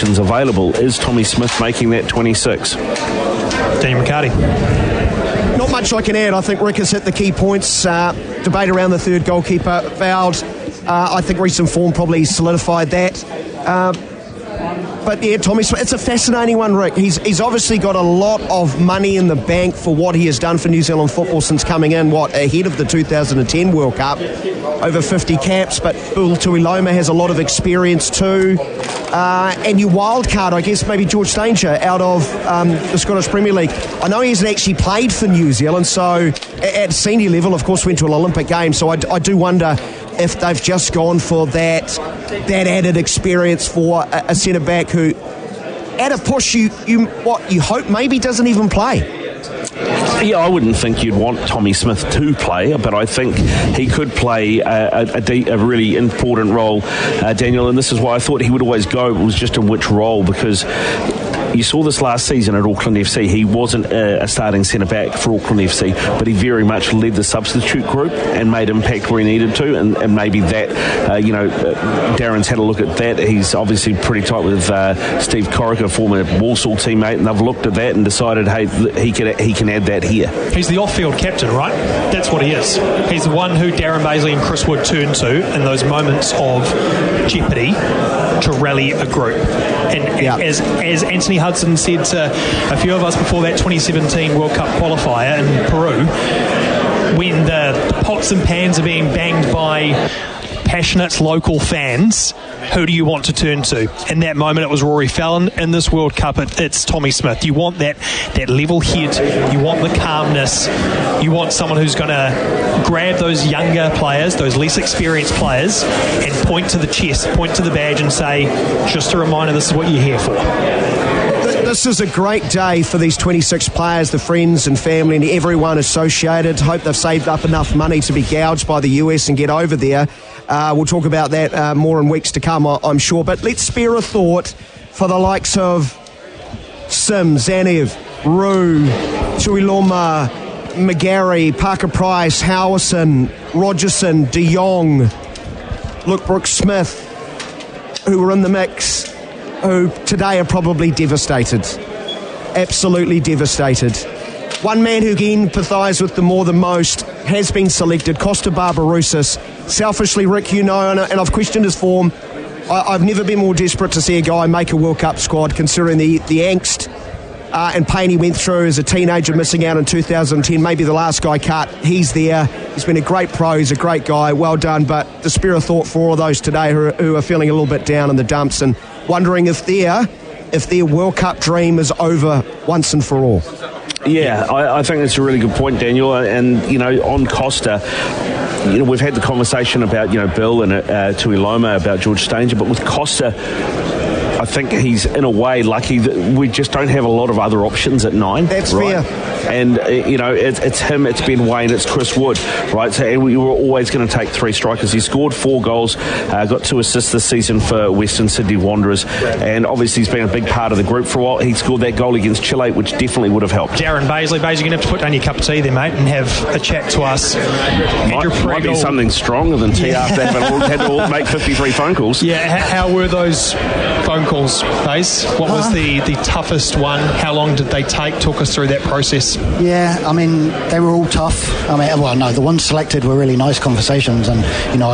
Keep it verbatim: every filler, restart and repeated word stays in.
options available. Is Tommy Smith making that twenty-six? Daniel Ricciardi. Not much I can add. I think Rick has hit the key points. Uh, debate around the third goalkeeper vowed. Uh, I think recent form probably solidified that. Uh, But yeah, Tommy Smith, it's a fascinating one, Rick. He's he's obviously got a lot of money in the bank for what he has done for New Zealand football since coming in, what, ahead of the two thousand ten World Cup. Over fifty caps, but Bula Tuiloma has a lot of experience too. Uh, and you wild card, I guess, maybe George Stanger out of um, the Scottish Premier League. I know he hasn't actually played for New Zealand, so at senior level, of course, went to an Olympic game, so I, I do wonder if they've just gone for that that added experience for a, a centre-back who, at a push, you, you what you hope maybe doesn't even play. Yeah, I wouldn't think you'd want Tommy Smith to play, but I think he could play a, a, a, de- a really important role, uh, Daniel, and this is why I thought he would always go. It was just in which role, because you saw this last season at Auckland F C. He wasn't a, a starting centre-back for Auckland F C, but he very much led the substitute group and made impact where he needed to, and, and maybe that, uh, you know, uh, Darren's had a look at that. He's obviously pretty tight with uh, Steve Corica, former Walsall teammate, and they've looked at that and decided, hey, he can, he can add that here. He's the off-field captain, right? That's what he is. He's the one who Darren Baisley and Chris Wood turn to in those moments of jeopardy to rally a group. And yeah. as, as Anthony Hudson said to a few of us before that twenty seventeen World Cup qualifier in Peru, when the pots and pans are being banged by passionate local fans, who do you want to turn to? In that moment, it was Rory Fallon. In this World Cup, it, it's Tommy Smith. You want that, that level head. You want the calmness. You want someone who's going to grab those younger players, those less experienced players, and point to the chest, point to the badge and say, just a reminder, this is what you're here for. This is a great day for these twenty-six players, the friends and family and everyone associated. Hope they've saved up enough money to be gouged by the U S and get over there. Uh, we'll talk about that uh, more in weeks to come, I'm sure. But let's spare a thought for the likes of Sim, Zanev, Rue, Tuiloma, McGarry, Parker Price, Howison, Rogerson, De Jong, Luke Brooks-Smith, who were in the mix, who today are probably devastated. Absolutely devastated. One man who can empathise with them more than most has been selected, Costa Barbarouses. Selfishly, Rick, you know, and, and I've questioned his form. I, I've never been more desperate to see a guy make a World Cup squad, considering the, the angst uh, and pain he went through as a teenager, missing out in two thousand ten, maybe the last guy cut. He's there. He's been a great pro. He's a great guy. Well done. But the spare of thought for all of those today who are, who are feeling a little bit down in the dumps and wondering if their, if their World Cup dream is over once and for all. Yeah, I, I think that's a really good point, Daniel. And, you know, on Costa, you know, we've had the conversation about, you know, Bill and uh, Tuiloma, about George Stanger, but with Costa, I think he's in a way lucky that we just don't have a lot of other options at nine. That's right? fair. And, uh, you know, it, it's him, it's Ben Wayne, it's Chris Wood, right? So, and we were always going to take three strikers. He scored four goals, uh, got two assists this season for Western Sydney Wanderers, and obviously he's been a big part of the group for a while. He scored that goal against Chile, which definitely would have helped. Darren Baisley, Baisley, you're going to have to put down your cup of tea there, mate, and have a chat to us. Might, might be something stronger than tea yeah. after that, but we'll had to all make fifty-three phone calls. Yeah, how, how were those phone calls, Baze? What was the, the toughest one? How long did they take? Talk us through that process. Yeah, I mean, they were all tough. I mean, well, no, the ones selected were really nice conversations, and, you know,